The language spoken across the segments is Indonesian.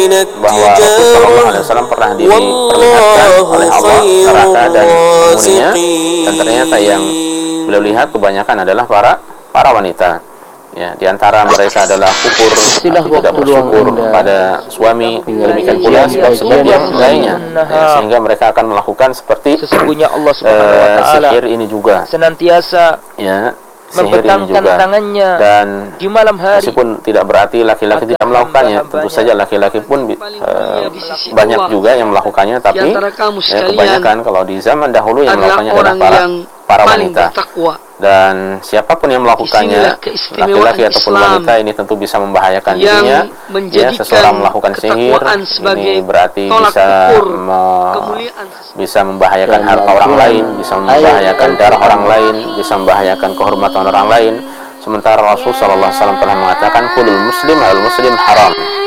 bahwa Rasul Shallallahu Alaihi Wasallam pernah diperlihatkan oleh Allah neraka dan penghuninya, dan ternyata yang beliau lihat kebanyakan adalah para wanita. Ya, di antara mereka adalah kufur, tidak bersyukur pada suami, demikian pula sebab yang lainnya, ya, sehingga mereka akan melakukan seperti sesungguhnya Allah Subhanahu wa taala sihir ini juga, senantiasa ya, membentangkan tangannya dan di malam hari. Meskipun tidak berarti laki-laki tidak melakukannya, tentu saja laki-laki pun banyak juga yang melakukannya, tapi kebanyakan kalau di zaman dahulu yang melakukannya adalah para wanita. Dan siapapun yang melakukannya, laki-laki ataupun wanita, ini tentu bisa membahayakan dirinya. Ya, seseorang melakukan sihir ini berarti bisa membahayakan harta orang lain, bisa membahayakan darah orang lain, bisa membahayakan kehormatan orang lain. Sementara Rasul sallallahu alaihi wasallam telah mengatakan kulul muslim al muslim haram,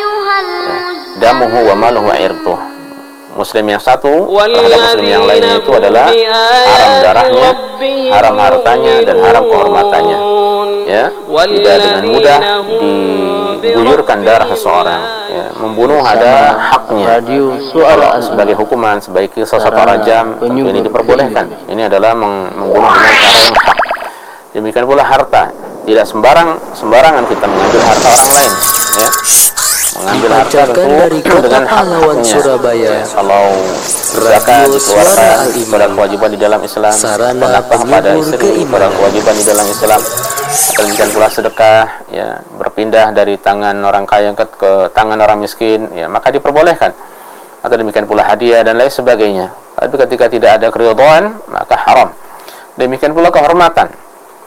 damuhu wa maluhu wa irduh. Muslim yang satu terhadap muslim yang lainnya itu adalah haram darahnya, haram hartanya, dan haram kehormatannya. Ya, tidak dengan mudah diguyurkan darah seseorang. Ya, membunuh ada haknya. Sebagai hukuman, sebagai kisah satu rajam, ini diperbolehkan. Ini adalah membunuh dengan cara yang hak. Demikian pula harta, tidak sembarangan kita mengambil harta orang lain. Ya. Mengambil harta tentu dengan hak-haknya. Surabaya. Kalau zakat dikeluarkan pada kewajiban di dalam Islam, menafkah pada istri pada kewajiban di dalam Islam, demikian pula sedekah, ya, berpindah dari tangan orang kaya ke tangan orang miskin, ya, maka diperbolehkan. Atau demikian pula hadiah dan lain sebagainya. Tapi ketika tidak ada keridhaan, maka haram. Demikian pula kehormatan.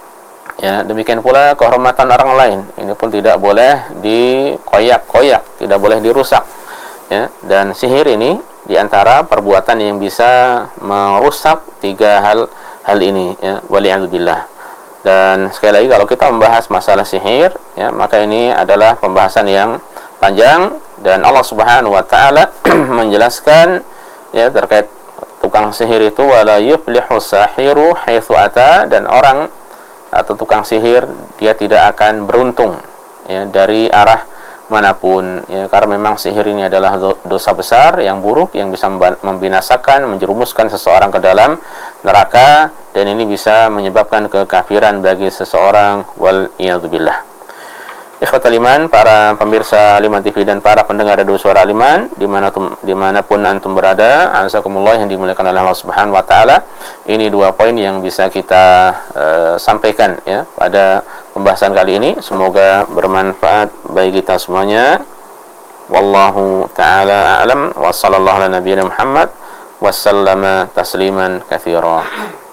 Ya, demikian pula kehormatan orang lain, ini pun tidak boleh dikoyak-koyak, tidak boleh dirusak. Ya, dan sihir ini diantara perbuatan yang bisa merusak tiga hal ini. Ya, waliyadzubillah. Dan sekali lagi kalau kita membahas masalah sihir, ya, maka ini adalah pembahasan yang panjang, dan Allah Subhanahu wa taala menjelaskan, ya, terkait tukang sihir itu, wala yuflihu sahiru haitsu ata, dan orang atau tukang sihir dia tidak akan beruntung, ya, dari arah manapun, ya, karena memang sihir ini adalah dosa besar yang buruk yang bisa membinasakan, menjerumuskan seseorang ke dalam neraka, dan ini bisa menyebabkan kekafiran bagi seseorang, wal iyadzubillah. Ikhwatal iman, para pemirsa Aliman TV dan para pendengar Radio Suara Aliman dimanapun antum berada, azakumullah yang dimuliakan oleh Allah Subhanahu wa taala. Ini dua poin yang bisa kita sampaikan, ya, pada pembahasan kali ini. Semoga bermanfaat bagi kita semuanya. Wallahu taala a'lam, wa sallallahu ala nabiyina Muhammad wa sallama tasliman katsira.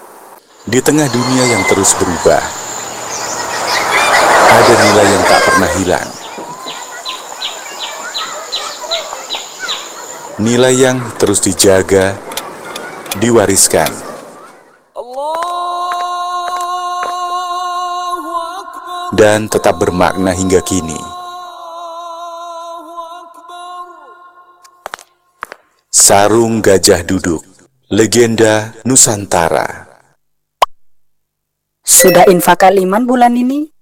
Di tengah dunia yang terus berubah, ada nilai yang tak pernah hilang. Nilai yang terus dijaga, diwariskan. Dan tetap bermakna hingga kini. Sarung Gajah Duduk, legenda Nusantara. Sudah infak Aliman bulan ini?